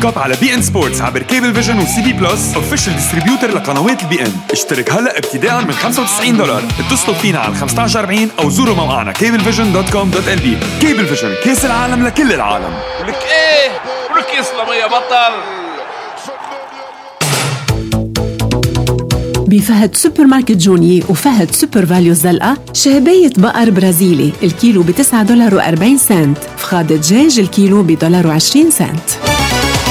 كاب على بي ان سبورتس عبر كيبل فيجن وسي بي بلس اوفيشال ديستريبيوتر لقنوات البي ان. اشترك هلا ابتداء من $95. اتصلوا فينا على 1540 او زوروا موقعنا cablevision.com.lb. كيبل فيجن، كاس العالم لكل العالم. ولك ايه ولك يسلم يا بطل. بفهد سوبر ماركت جوني وفهد سوبر فاليو الزلقة شهبية بقر برازيلي الكيلو $9.40. فخاد دجاج الكيلو $1.20.